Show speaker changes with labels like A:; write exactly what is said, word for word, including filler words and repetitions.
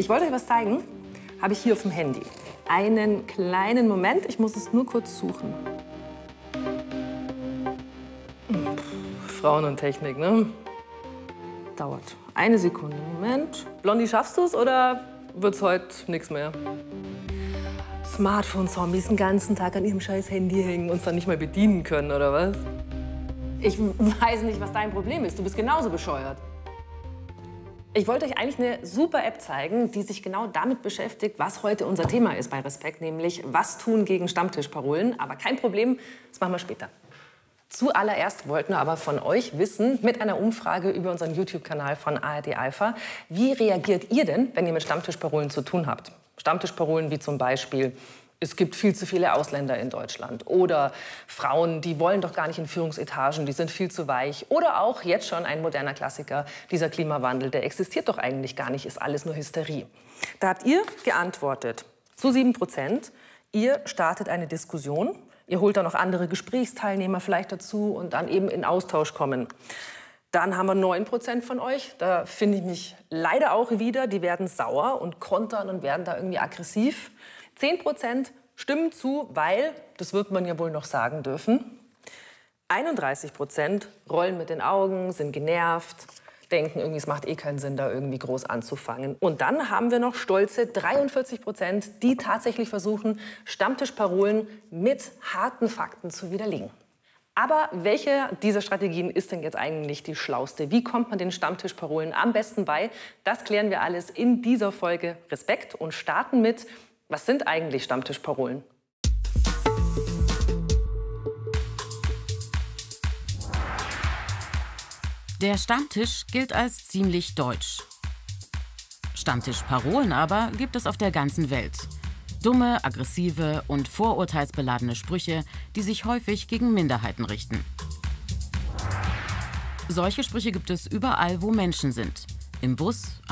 A: Ich wollte euch was zeigen, habe ich hier auf dem Handy. Einen kleinen Moment, ich muss es nur kurz suchen. Pff, Frauen und Technik, ne? Dauert eine Sekunde. Moment. Blondie, schaffst du es oder wird's heute nichts mehr? Smartphone-Zombies den ganzen Tag an ihrem scheiß Handy hängen und uns dann nicht mehr bedienen können, oder was? Ich weiß nicht, was dein Problem ist. Du bist genauso bescheuert. Ich wollte euch eigentlich eine super App zeigen, die sich genau damit beschäftigt, was heute unser Thema ist bei Respekt, nämlich was tun gegen Stammtischparolen. Aber kein Problem, das machen wir später. Zuallererst wollten wir aber von euch wissen, mit einer Umfrage über unseren YouTube-Kanal von A R D Alpha, wie reagiert ihr denn, wenn ihr mit Stammtischparolen zu tun habt? Stammtischparolen wie zum Beispiel: Es gibt viel zu viele Ausländer in Deutschland. Oder Frauen, die wollen doch gar nicht in Führungsetagen, die sind viel zu weich. Oder auch jetzt schon ein moderner Klassiker, dieser Klimawandel, der existiert doch eigentlich gar nicht, ist alles nur Hysterie. Da habt ihr geantwortet, zu sieben Prozent, ihr startet eine Diskussion, ihr holt da noch andere Gesprächsteilnehmer vielleicht dazu und dann eben in Austausch kommen. Dann haben wir neun Prozent von euch, da finde ich mich leider auch wieder, die werden sauer und kontern und werden da irgendwie aggressiv. zehn Prozent stimmen zu, weil, das wird man ja wohl noch sagen dürfen. einunddreißig Prozent rollen mit den Augen, sind genervt, denken irgendwie, es macht eh keinen Sinn, da irgendwie groß anzufangen. Und dann haben wir noch stolze dreiundvierzig Prozent, die tatsächlich versuchen, Stammtischparolen mit harten Fakten zu widerlegen. Aber welche dieser Strategien ist denn jetzt eigentlich die schlauste? Wie kommt man den Stammtischparolen am besten bei? Das klären wir alles in dieser Folge Respekt und starten mit: Was sind eigentlich Stammtischparolen?
B: Der Stammtisch gilt als ziemlich deutsch. Stammtischparolen aber gibt es auf der ganzen Welt. Dumme, aggressive und vorurteilsbeladene Sprüche, die sich häufig gegen Minderheiten richten. Solche Sprüche gibt es überall, wo Menschen sind. Im Bus,